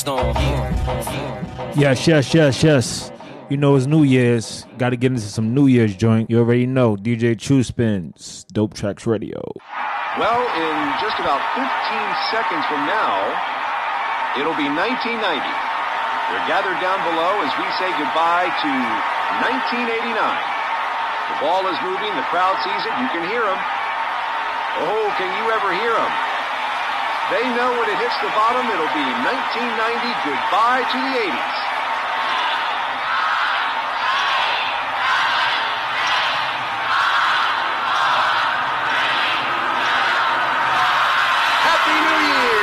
song. Yes. You know it's New Year's. Got to get into some New Year's joint. You already know. DJ True Spins, Dope Tracks Radio. Well, in just about 15 seconds from now, it'll be 1990. They're gathered down below as we say goodbye to 1989. The ball is moving. The crowd sees it. You can hear them. Oh, can you ever hear them? They know when it hits the bottom, it'll be 1990. Goodbye to the 80s.